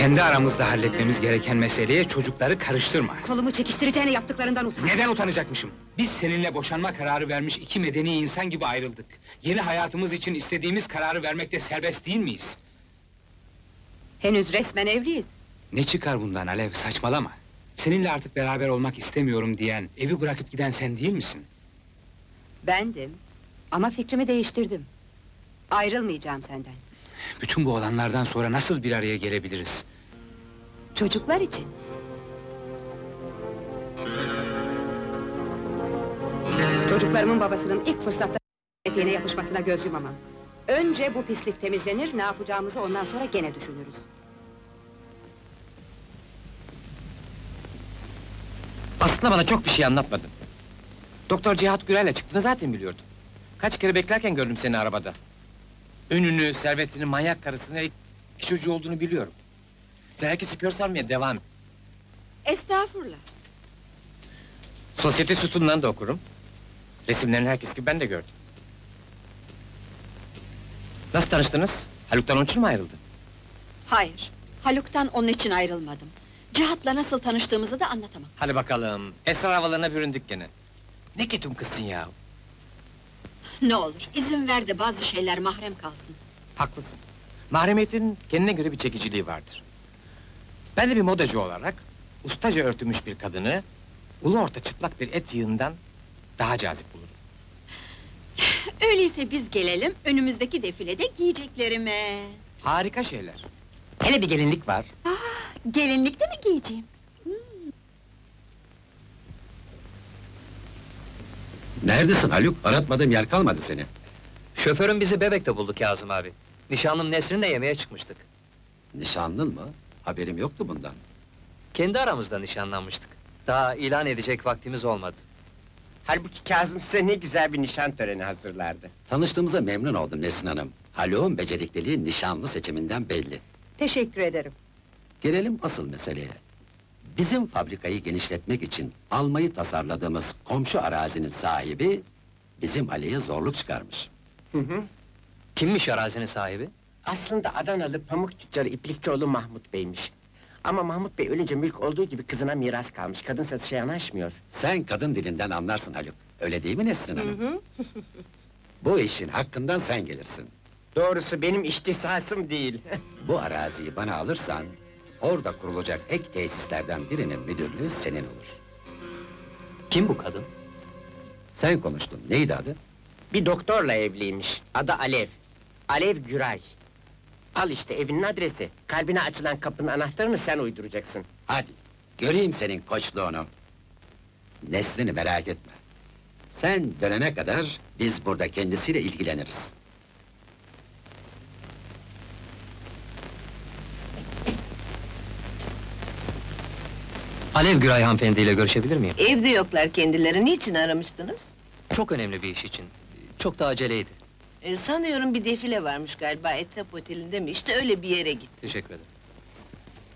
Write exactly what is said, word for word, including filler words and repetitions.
Kendi aramızda halletmemiz gereken meseleye çocukları karıştırma. Kolumu çekiştireceğine yaptıklarından utan. Neden utanacakmışım? Biz seninle boşanma kararı vermiş iki medeni insan gibi ayrıldık. Yeni hayatımız için istediğimiz kararı vermekte serbest değil miyiz? Henüz resmen evliyiz. Ne çıkar bundan Alev, saçmalama! Seninle artık beraber olmak istemiyorum diyen, evi bırakıp giden sen değil misin? Bendim. Ama fikrimi değiştirdim. Ayrılmayacağım senden. Bütün bu olanlardan sonra nasıl bir araya gelebiliriz? Çocuklar için. Çocuklarımın babasının ilk fırsatta eteğine yapışmasına göz yumamam. Önce bu pislik temizlenir, ne yapacağımızı ondan sonra gene düşünürüz. Aslında bana çok bir şey anlatmadın. Doktor Cihat Gürel'le çıktığını zaten biliyordum. Kaç kere beklerken gördüm seni arabada. Ününü, servetini, manyak karısını, iş çocuğu olduğunu biliyorum. Sen herkesi kör sanmaya devam et. Estağfurullah. Sosyete sütundan da okurum. Resimlerini herkes gibi ben de gördüm. Nasıl tanıştınız? Haluk'tan onun için mi ayrıldı? Hayır, Haluk'tan onun için ayrılmadım. Cihat'la nasıl tanıştığımızı da anlatamam. Hadi bakalım, esrar havalarına büründük gene. Ne ketum kızsın ya! Ne olur, izin ver de bazı şeyler mahrem kalsın. Haklısın. Mahremiyetin kendine göre bir çekiciliği vardır. Ben de bir modacı olarak, ustaca örtülmüş bir kadını, ulu orta çıplak bir et yığından daha cazip bulurum. Öyleyse biz gelelim, önümüzdeki defilede giyeceklerime. Harika şeyler. Hele bir gelinlik var. Gelinlik de mi giyeceğim? Neredesin Haluk? Aratmadığım yer kalmadı seni. Şoförün bizi Bebek'te buldu Kazım abi. Nişanlım Nesrin'le yemeğe çıkmıştık. Nişanlın mı? Haberim yoktu bundan. Kendi aramızda nişanlanmıştık. Daha ilan edecek vaktimiz olmadı. Halbuki Kazım size ne güzel bir nişan töreni hazırlardı. Tanıştığımıza memnun oldum Nesrin Hanım. Haluk'un becerikliliği nişanlı seçiminden belli. Teşekkür ederim. Gelelim asıl meseleye. Bizim fabrikayı genişletmek için almayı tasarladığımız komşu arazinin sahibi... ...bizim Ali'ye zorluk çıkarmış. Hı hı. Kimmiş arazinin sahibi? Aslında Adanalı pamuk tüccarı İplikçioğlu Mahmut Bey'miş. Ama Mahmut Bey ölünce mülk olduğu gibi kızına miras kalmış. Kadın satışa yanaşmıyor. Sen kadın dilinden anlarsın Haluk. Öyle değil mi Nesrin Hanım? Bu işin hakkından sen gelirsin. Doğrusu benim ihtisasım değil. Bu araziyi bana alırsan... ...orada kurulacak ek tesislerden birinin müdürlüğü senin olur. Kim bu kadın? Sen konuştun, neydi adı? Bir doktorla evliymiş. Adı Alev. Alev Güray. Al işte evinin adresi. Kalbine açılan kapının anahtarını sen uyduracaksın. Hadi, göreyim senin koçluğunu. Nesrin'i merak etme. Sen dönene kadar biz burada kendisiyle ilgileniriz. Alev Güray hanımefendiyle görüşebilir miyim? Evde yoklar kendileri, niçin aramıştınız? Çok önemli bir iş için. Çok da aceleydi. Ee, sanıyorum bir defile varmış galiba, Etap Oteli'nde mi? İşte öyle bir yere git. Teşekkür ederim.